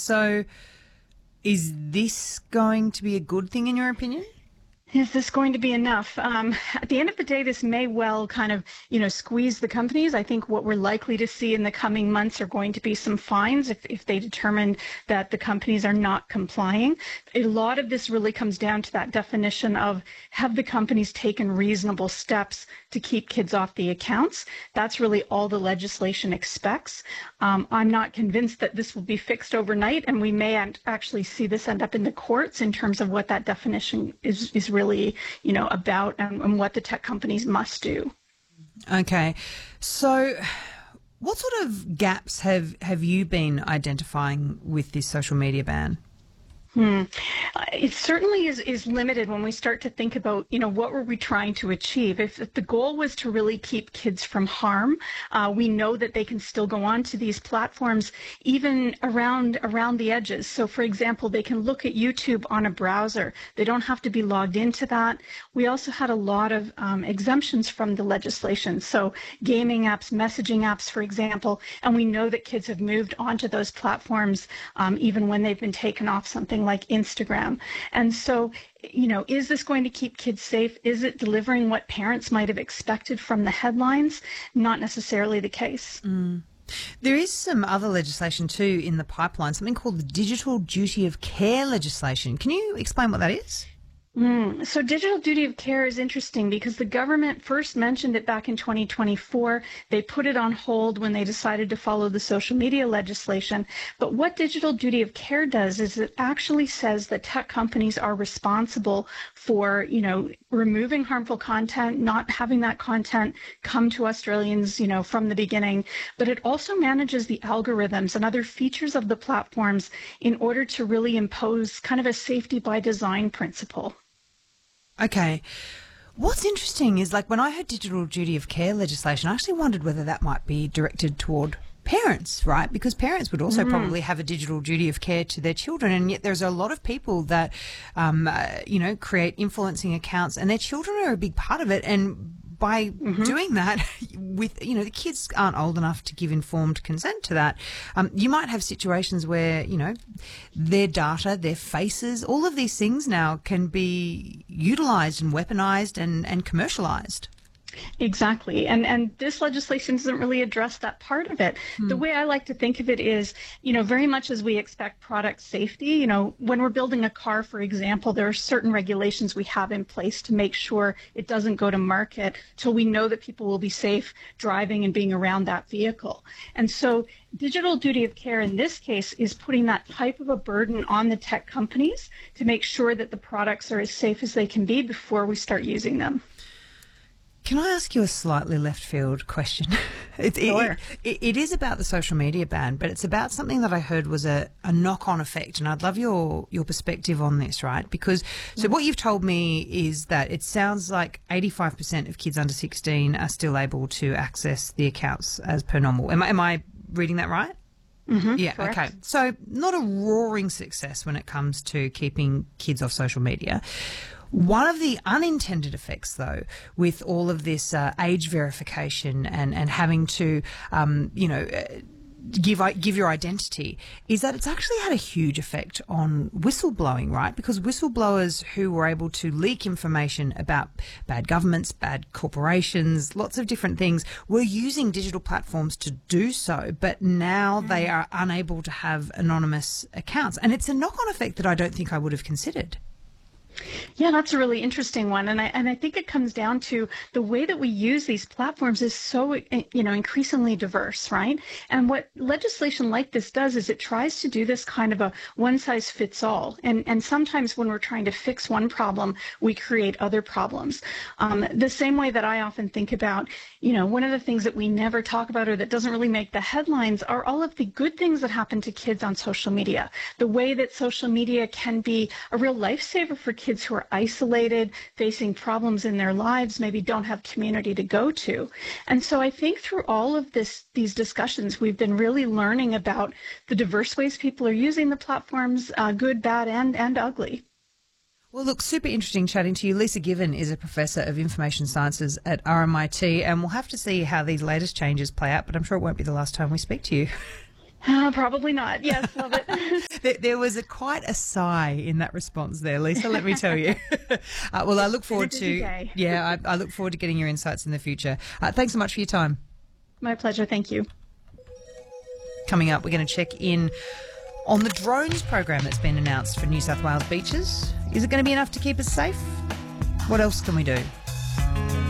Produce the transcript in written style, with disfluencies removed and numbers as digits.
So is this going to be a good thing in your opinion? Is this going to be enough? At the end of the day, this may well kind of, squeeze the companies. I think what we're likely to see in the coming months are going to be some fines if they determine that the companies are not complying. A lot of this really comes down to that definition of, have the companies taken reasonable steps to keep kids off the accounts? That's really all the legislation expects. I'm not convinced that this will be fixed overnight, and we may actually see this end up in the courts in terms of what that definition is really, about and what the tech companies must do. Okay. So what sort of gaps have you been identifying with this social media ban? It certainly is limited when we start to think about, what were we trying to achieve? If the goal was to really keep kids from harm, we know that they can still go on to these platforms even around the edges. So, for example, they can look at YouTube on a browser. They don't have to be logged into that. We also had a lot of exemptions from the legislation. So gaming apps, messaging apps, for example, and we know that kids have moved onto those platforms even when they've been taken off something like Instagram. And so, is this going to keep kids safe? Is it delivering what parents might have expected from the headlines? Not necessarily the case. There is some other legislation too in the pipeline, something called the Digital Duty of Care legislation. Can you explain what that is? So digital duty of care is interesting because the government first mentioned it back in 2024. They put it on hold when they decided to follow the social media legislation. But what digital duty of care does is it actually says that tech companies are responsible for, removing harmful content, not having that content come to Australians, from the beginning. But it also manages the algorithms and other features of the platforms in order to really impose kind of a safety by design principle. Okay. What's interesting is, when I heard digital duty of care legislation, I actually wondered whether that might be directed toward parents, right? Because parents would also probably have a digital duty of care to their children, and yet there's a lot of people that, create influencing accounts, and their children are a big part of it. And by doing that, with the kids aren't old enough to give informed consent to that, you might have situations where their data, their faces, all of these things now can be utilised and weaponised and commercialised. Exactly. And this legislation doesn't really address that part of it. The way I like to think of it is, very much as we expect product safety, when we're building a car, for example, there are certain regulations we have in place to make sure it doesn't go to market till we know that people will be safe driving and being around that vehicle. And so digital duty of care in this case is putting that type of a burden on the tech companies to make sure that the products are as safe as they can be before we start using them. Can I ask you a slightly left field question? Sure. It is about the social media ban, but it's about something that I heard was a knock-on effect, and I'd love your perspective on this, right? Because so what you've told me is that it sounds like 85% of kids under 16 are still able to access the accounts as per normal. Am I reading that right? Yeah, Correct. okay. So not a roaring success when it comes to keeping kids off social media. One of the unintended effects, though, with all of this age verification and having to, give your identity, is that it's actually had a huge effect on whistleblowing, right? Because whistleblowers who were able to leak information about bad governments, bad corporations, lots of different things, were using digital platforms to do so, but now they are unable to have anonymous accounts. And it's a knock-on effect that I don't think I would have considered. Yeah, that's a really interesting one. And I think it comes down to the way that we use these platforms is so, increasingly diverse, right? And what legislation like this does is it tries to do this kind of a one size fits all. And sometimes when we're trying to fix one problem, we create other problems. The same way that I often think about, one of the things that we never talk about or that doesn't really make the headlines are all of the good things that happen to kids on social media. The way that social media can be a real lifesaver for kids who are isolated, facing problems in their lives, maybe don't have community to go to. And so I think through all of these discussions, we've been really learning about the diverse ways people are using the platforms, good, bad, and ugly. Well, look, super interesting chatting to you. Lisa Given is a professor of information sciences at RMIT, and we'll have to see how these latest changes play out, but I'm sure it won't be the last time we speak to you. Probably not. Yes, love it. There was quite a sigh in that response there, Lisa, let me tell you. Well, I look forward to I look forward to getting your insights in the future. Thanks so much for your time. My pleasure. Thank you. Coming up, we're going to check in on the drones program that's been announced for New South Wales beaches. Is it going to be enough to keep us safe? What else can we do?